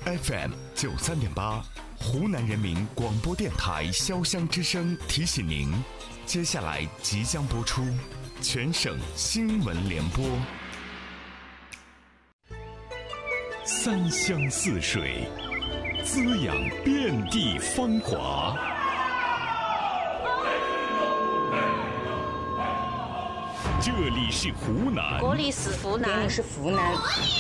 FM 93.8，湖南人民广播电台潇湘之声提醒您，接下来即将播出全省新闻联播。三湘四水，滋养遍地芳华。这里是湖南， 这里是湖南， 是湖南，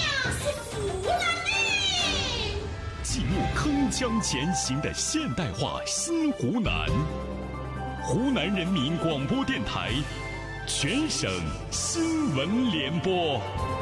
记录铿锵前行的现代化新湖南。湖南人民广播电台全省新闻联播。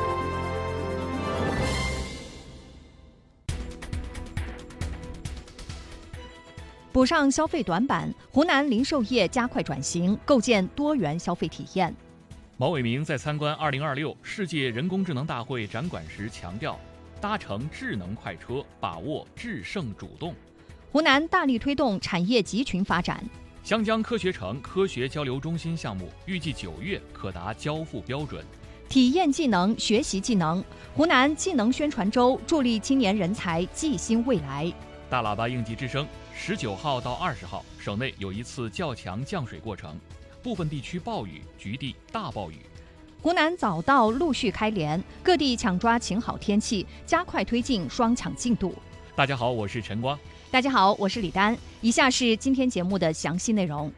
补上消费短板，湖南零售业加快转型，构建多元消费体验。 毛伟明在参观2026世界人工智能大会展馆时强调，搭乘智能快车，把握制胜主动。 湖南大力推动产业集群发展。 湘江科学城科学交流中心项目预计9月可达交付标准。 体验技能，学习技能，湖南技能宣传周助力青年人才蓟新未来。 大喇叭应急之声19号到20号，省内有一次较强降水过程，部分地区暴雨，局地大暴雨。 湖南早稻陆续开联，各地抢抓晴好天气，加快推进双抢进度。 大家好，我是陈光。 大家好，我是李丹。以下是今天节目的详细内容。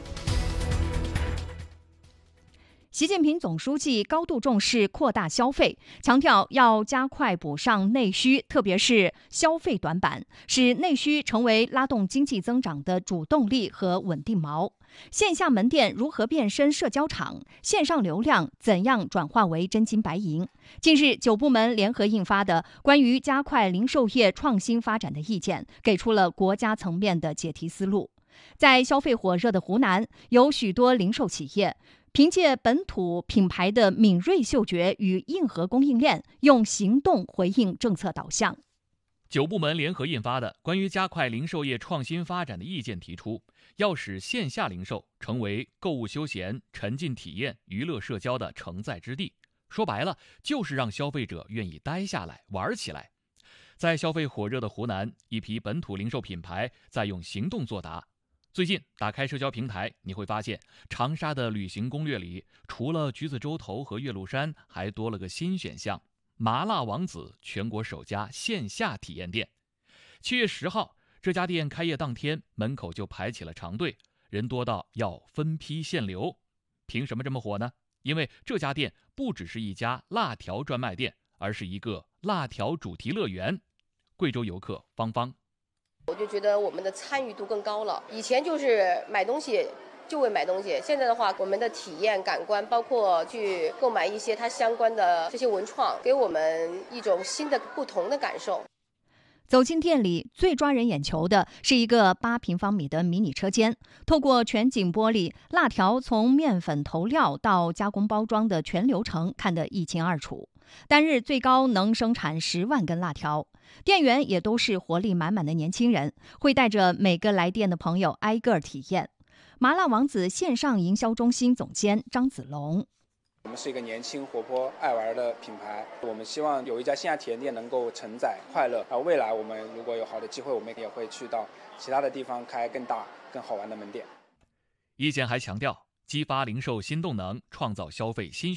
习近平总书记高度重视扩大消费，强调要加快补上内需，特别是消费短板，使内需成为拉动经济增长的主动力和稳定锚。线下门店如何变身社交场？线上流量怎样转化为真金白银？近日，9部门联合印发的关于加快零售业创新发展的意见，给出了国家层面的解题思路。在消费火热的湖南，有许多零售企业凭借本土品牌的敏锐嗅觉与硬核供应链，用行动回应政策导向。 9部门联合印发的关于加快零售业创新发展的意见提出，要使线下零售成为购物休闲、沉浸体验、娱乐社交的承载之地。说白了，就是让消费者愿意待下来、玩起来。在消费火热的湖南，一批本土零售品牌在用行动作答。最近打开社交平台，你会发现长沙的旅行攻略里，除了橘子洲头和岳麓山，还多了个新选项——麻辣王子全国首家线下体验店。7月10号，这家店开业当天，门口就排起了长队，人多到要分批限流。凭什么这么火呢？因为这家店不只是一家辣条专卖店，而是一个辣条主题乐园。贵州游客芳芳。 我就觉得我们的参与度更高了，以前就是买东西就为买东西，现在的话，我们的体验感官，包括去购买一些它相关的这些文创，给我们一种新的不同的感受。 走进店里，最抓人眼球的是一个8平方米的迷你车间，透过全景玻璃，辣条从面粉投料到加工包装的全流程看得一清二楚。单日最高能生产10万根辣条，店员也都是活力满满的年轻人，会带着每个来店的朋友挨个体验。麻辣王子线上营销中心总监张子龙。 我们是一个年轻、活泼、爱玩的品牌，我们希望有一家线下体验店能够承载快乐。未来我们如果有好的机会，我们也会去到其他的地方开更大、更好玩的门店。 意见还强调，激发零售新动能，创造消费新